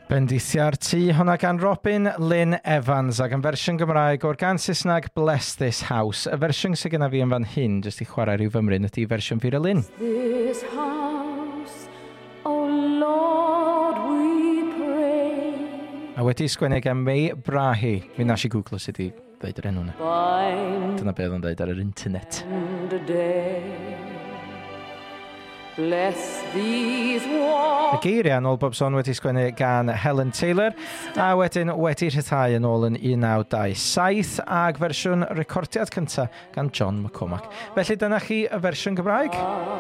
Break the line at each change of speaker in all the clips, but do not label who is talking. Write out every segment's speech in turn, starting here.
Bendithiau'r tŷ honna gan Robin Lynn Evans ac yn fersiwn Gymraeg o'r gan Saesneg Bless This House. Y fersiwn sydd gyda fi yn fan hyn, jyst i chwarae rhyw fymryn, ydy fersiwn Vera Lynn.
This house, oh Lord, we pray.
A wedi sgwennu gan May Brahi. Mi nes i Google sut i ddeud yr enw na. Dyna beth o'n dweud ar yr internet.
Bless these walls.
Y geiriau yn ôl bob sôn wedi sgwennu gan Helen Taylor a wedyn wedi rhyddhau yn ôl yn 1927 ac fersiwn recordiad cyntaf gan John McCormack. Felly dyna chi y fersiwn Gymraeg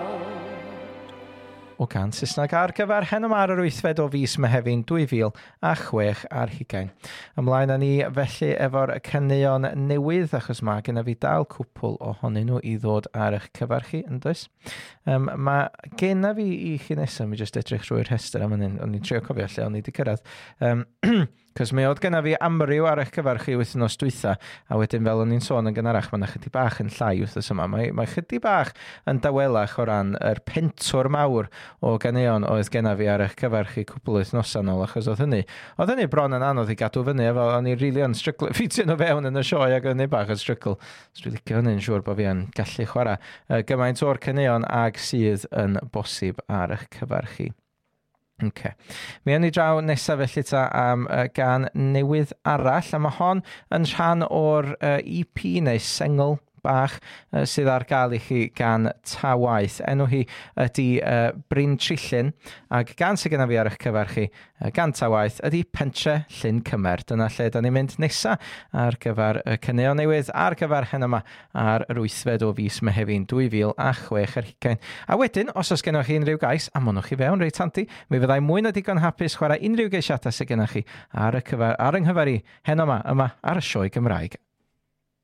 o gan Saesneg ar gyfer Hen Yma ar yr 8 o fis Mehefin 2016 ar hugain. Ymlaen â ni felly efo'r caneuon newydd achos mae gen fi dal cwpl ohonyn nhw i ddod ar eich cyfarchu yn does. Mae gen fi i chi nesaf, mi jyst edrych trwy'r rhestr am hynny, o'n i'n trio cofio lle o'n i wedi cyrraedd. Cos mi oedd genna fi amryw ar eich cyfarchu wythnos dwytha, a wedyn fel o'n i'n sôn yn gynharach, mae'n chydig bach yn llai wythnos yma. Mae chydig bach yn dawelach o ran yr pentwr mawr o ganeuon oedd genna fi ar eich cyfarchu cwbl wythnosau nôl, achos oedd hynny bron yn anodd i gadw fyny, efo o'n i rili yn stryglo, ffitio nhw fewn yn y sioe ac o'n i bach yn strygl. Os dwi'n licio hynny'n siŵr bod fi yn gallu chwarae gymaint o'r caneuon ag sydd yn bosib ar eich cyfarchu. Okay. Mi yn i draw nesaf felly ta am gan newydd arall, a mae hon yn rhan o'r EP neu sengl bach sydd ar gael i chi gan Tawaith. Enw hi ydy Bryn Trillyn, ac gan sydd gyda fi ar eich cyfarchu gan Tawaith ydy Pentre Llyn Cymer. Dyna lle da ni'n mynd nesa ar gyfer y caneuon newydd ar gyfer Hen Yma ar yr 8 o fis Mehefin 2016 ar hugain. A wedyn, os oes gennych chi unrhyw gais, amonwch chi fewn reit handy, mi fyddai mwy na digon hapus chwarae unrhyw geisiadau sydd gennych chi ar yng nghyfer i Hen Yma yma ar y sioe Gymraeg